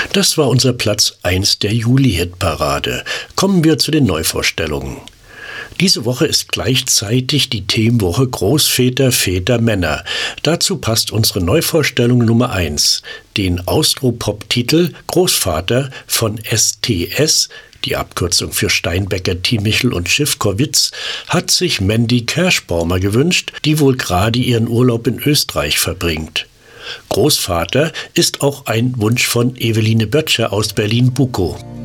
Das war unser Platz 1 der Juli-Hitparade. Kommen wir zu den Neuvorstellungen. Diese Woche ist gleichzeitig die Themenwoche Großväter, Väter, Männer. Dazu passt unsere Neuvorstellung Nummer 1, den Austropop-Titel Großvater von STS, die Abkürzung für Steinbecker, Thimichel und Schiffkowitz, hat sich Mandy Kerschbaumer gewünscht, die wohl gerade ihren Urlaub in Österreich verbringt. Großvater ist auch ein Wunsch von Eveline Böttcher aus Berlin-Bukow.